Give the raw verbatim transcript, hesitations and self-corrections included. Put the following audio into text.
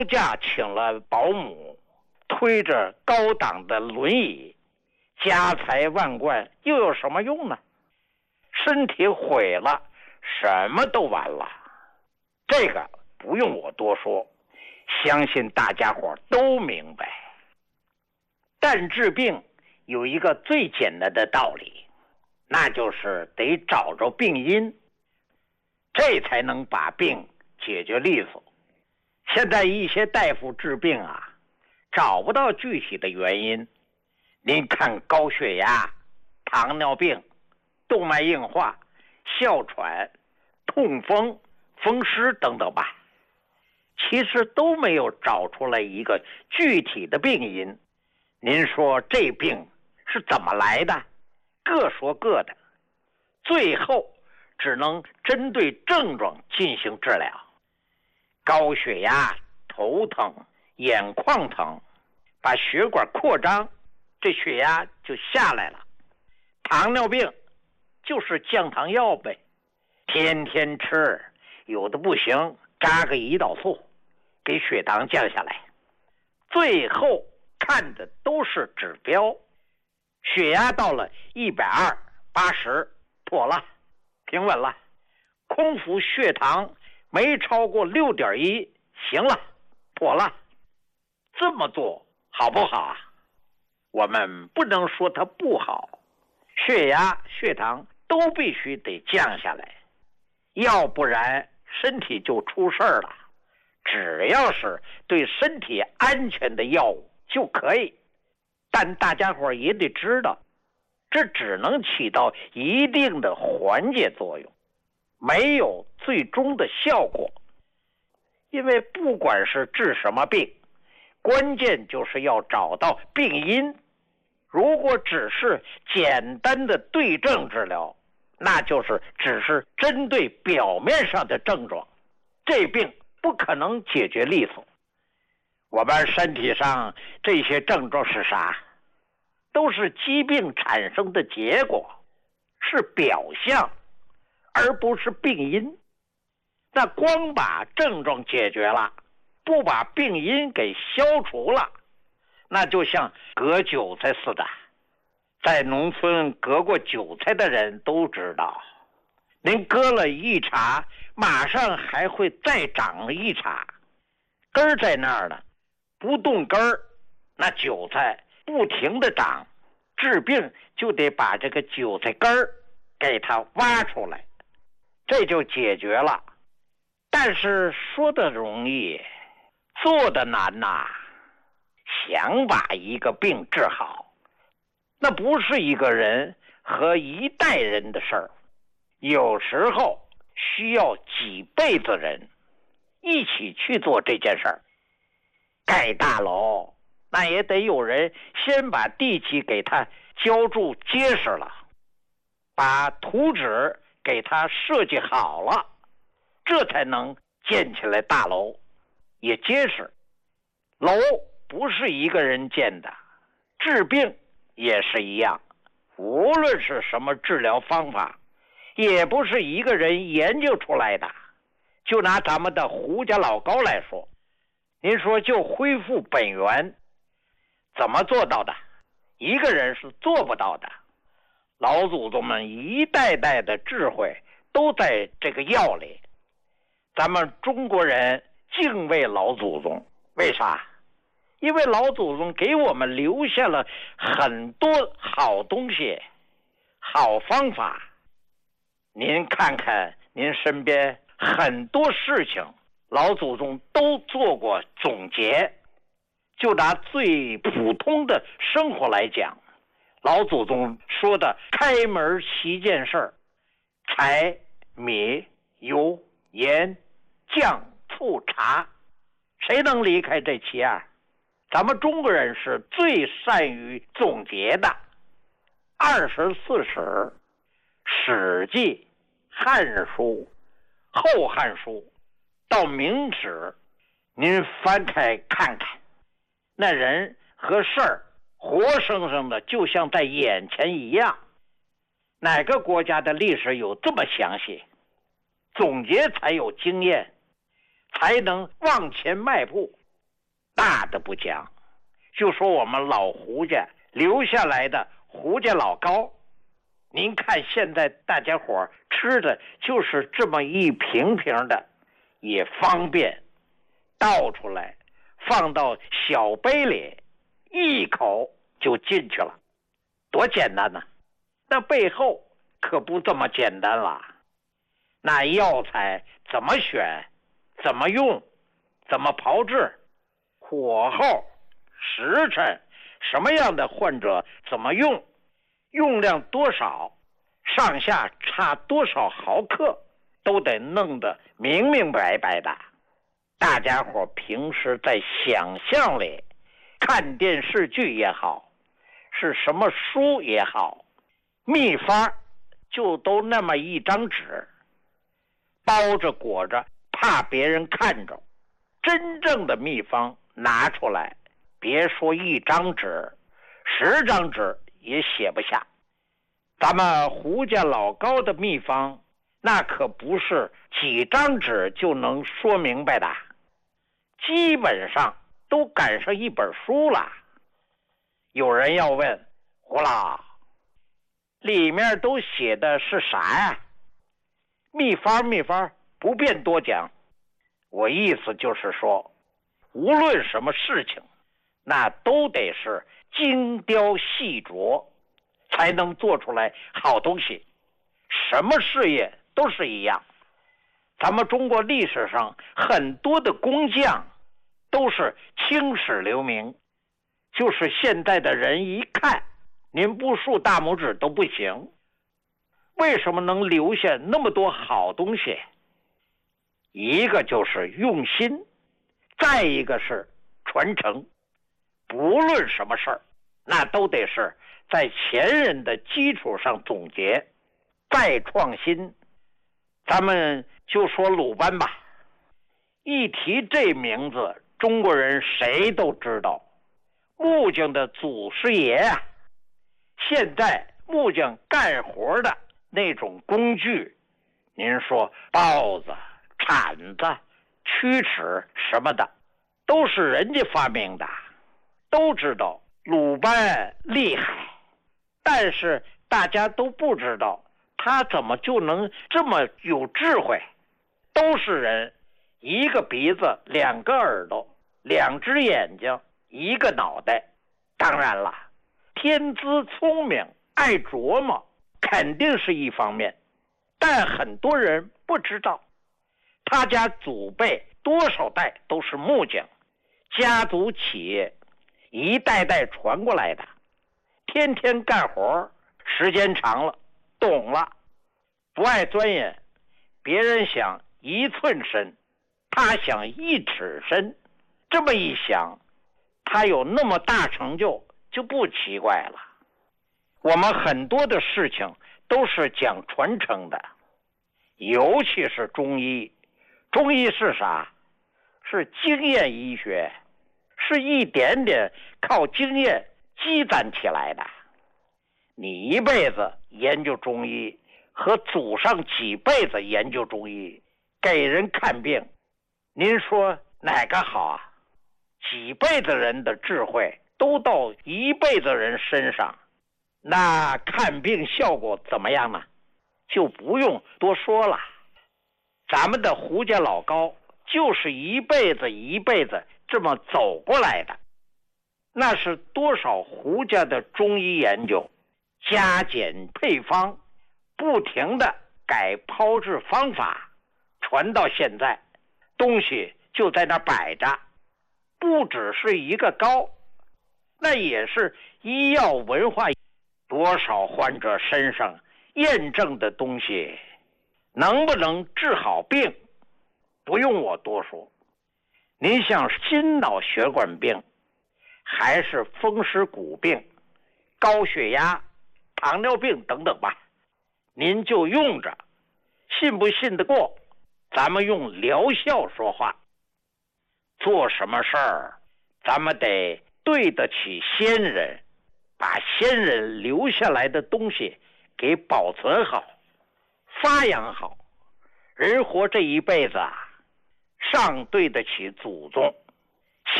家请了保姆，推着高档的轮椅，家财万贯又有什么用呢？身体毁了，什么都完了。这个不用我多说，相信大家伙都明白。但治病有一个最简单的道理，那就是得找着病因，这才能把病解决利索。现在一些大夫治病啊，找不到具体的原因。您看高血压、糖尿病、动脉硬化、哮喘、痛风、风湿等等吧，其实都没有找出来一个具体的病因。您说这病是怎么来的？各说各的，最后只能针对症状进行治疗。高血压、头疼、眼眶疼，把血管扩张，这血压就下来了。糖尿病就是降糖药呗，天天吃，有的不行，扎个胰岛素，给血糖降下来。最后看的都是指标，血压到了一百二、八十，妥了，平稳了。空腹血糖没超过六点一，行了，妥了。这么做好不好啊？我们不能说它不好，血压、血糖都必须得降下来，要不然身体就出事儿了。只要是对身体安全的药物就可以，但大家伙也得知道，这只能起到一定的缓解作用，没有最终的效果。因为不管是治什么病，关键就是要找到病因。如果只是简单的对症治疗，那就是只是针对表面上的症状，这病不可能解决利索。我们身体上这些症状是啥？都是疾病产生的结果，是表象，而不是病因。那光把症状解决了，不把病因给消除了，那就像割韭菜似的。在农村割过韭菜的人都知道，您割了一茬，马上还会再长一茬，根儿在那儿呢，不动根儿，那韭菜不停的长，治病就得把这个韭菜根儿给它挖出来，这就解决了。但是说的容易，做的难呐。想把一个病治好，那不是一个人和一代人的事儿，有时候需要几辈子人一起去做这件事儿。盖大楼，那也得有人先把地基给它浇筑结实了，把图纸给它设计好了，这才能建起来大楼，也结实。楼不是一个人建的，治病也是一样，无论是什么治疗方法，也不是一个人研究出来的。就拿咱们的胡家老高来说，您说就恢复本源，怎么做到的？一个人是做不到的。老祖宗们一代代的智慧都在这个药里。咱们中国人敬畏老祖宗，为啥？因为老祖宗给我们留下了很多好东西、好方法。您看看您身边很多事情，老祖宗都做过总结。就拿最普通的生活来讲，老祖宗说的开门七件事，柴、米、油、盐、酱、醋、茶，谁能离开这七样？咱们中国人是最善于总结的。二十四史、史记、汉书、后汉书到明史，您翻开看看，那人和事儿活生生的就像在眼前一样。哪个国家的历史有这么详细？总结才有经验，才能往前迈步。 大的不讲，就说我们老胡家留下来的胡家老糕，您看现在大家伙吃的就是这么一瓶瓶的，也方便，倒出来放到小杯里，一口就进去了，多简单呢！那背后可不这么简单了，那药材怎么选，怎么用，怎么炮制，火候、时辰，什么样的患者怎么用，用量多少，上下差多少毫克，都得弄得明明白白的。大家伙平时在想象里看电视剧也好，是什么书也好，秘方就都那么一张纸，包着裹着，怕别人看着。真正的秘方拿出来，别说一张纸，十张纸也写不下。咱们胡家老高的秘方，那可不是几张纸就能说明白的，基本上都赶上一本书了。有人要问，胡老，里面都写的是啥呀？秘方秘方不便多讲。我意思就是说，无论什么事情，那都得是精雕细琢，才能做出来好东西。什么事业都是一样。咱们中国历史上很多的工匠都是青史留名，就是现在的人一看，您不竖大拇指都不行。为什么能留下那么多好东西？一个就是用心，再一个是传承。不论什么事儿，那都得是在前人的基础上总结，再创新。咱们就说鲁班吧，一提这名字，中国人谁都知道，木匠的祖师爷啊。现在木匠干活的那种工具，您说刨子、铲子、曲尺什么的，都是人家发明的。都知道鲁班厉害，但是大家都不知道他怎么就能这么有智慧。都是人，一个鼻子，两个耳朵，两只眼睛，一个脑袋。当然了，天资聪明，爱琢磨，肯定是一方面，但很多人不知道，他家祖辈多少代都是木匠，家族企业一代代传过来的，天天干活，时间长了，懂了，不爱钻研。别人想一寸深，他想一尺深，这么一想，他有那么大成就，就不奇怪了。我们很多的事情都是讲传承的，尤其是中医。中医是啥？是经验医学，是一点点靠经验积攒起来的。你一辈子研究中医，和祖上几辈子研究中医，给人看病，您说哪个好啊？几辈子人的智慧都到一辈子人身上，那看病效果怎么样呢？就不用多说了。咱们的胡家老高就是一辈子一辈子这么走过来的，那是多少胡家的中医研究，加减配方，不停的改炮制方法，传到现在，东西就在那摆着，不只是一个膏，那也是医药文化，多少患者身上验证的东西，能不能治好病，不用我多说。您像心脑血管病，还是风湿骨病、高血压、糖尿病等等吧，您就用着，信不信得过？咱们用疗效说话。做什么事儿，咱们得对得起先人，把先人留下来的东西给保存好，发扬好。人活这一辈子啊，上对得起祖宗，